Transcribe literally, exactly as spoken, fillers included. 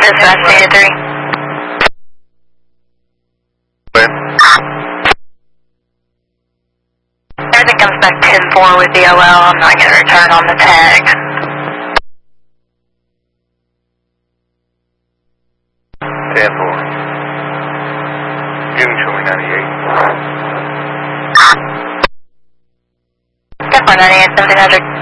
Dispatch data three. Everything comes back ten four with the O L. I'm not going to return on the tag. ten four. You can show me ninety-eight. ten four ninety-eight, seventeen hundred.